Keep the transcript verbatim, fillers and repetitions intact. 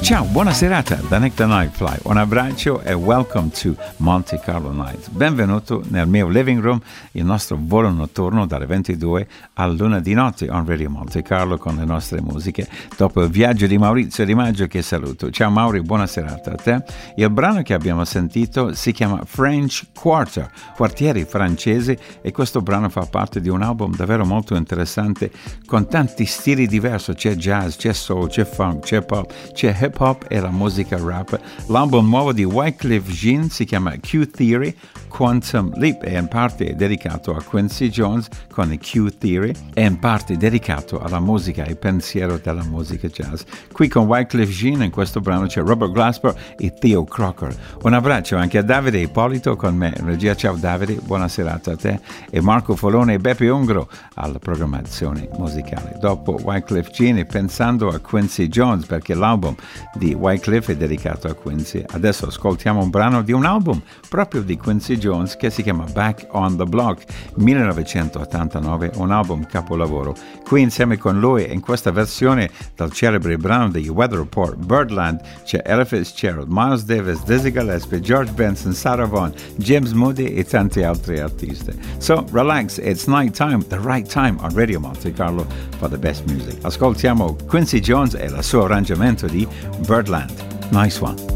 Ciao, buona serata da Nick the Nightfly. Un abbraccio e welcome to Monte Carlo Nights. Benvenuto nel mio living room, il nostro volo notturno dalle ventidue all'una di notte on Radio Monte Carlo con le nostre musiche. Dopo il viaggio di Maurizio Di Maggio che saluto. Ciao Mauri, buona serata a te. Il brano che abbiamo sentito si chiama French Quarter, quartieri francesi, e questo brano fa parte di un album davvero molto interessante con tanti stili diversi. C'è jazz, c'è soul, c'è funk, c'è pop, c'è hip hop e la musica rap. L'album nuovo di Wyclef Jean si chiama Q Theory Quantum Leap e in parte è dedicato a Quincy Jones con il Q Theory e in parte dedicato alla musica e pensiero della musica jazz. Qui con Wyclef Jean in questo brano c'è Robert Glasper e Theo Crocker. Un abbraccio anche a Davide Ippolito con me in regia. Ciao Davide, buona serata a te, e Marco Folone e Beppe Ungro alla programmazione musicale. Dopo Wyclef Jean e pensando a Quincy Jones, perché l'album di Wyclef è dedicato a Quincy. Adesso ascoltiamo un brano di un album proprio di Quincy Jones che si chiama Back on the Block millenovecentottantanove, un album capolavoro. Qui insieme con lui in questa versione del celebre brano degli Weather Report Birdland c'è Ella Fitzgerald, Miles Davis, Dizzy Gillespie, George Benson, Sarah Vaughan, James Moody e tanti altri artisti. So relax, it's night time, the right time on Radio Monte Carlo for the best music. Ascoltiamo Quincy Jones e il suo arrangiamento di Birdland. Nice one.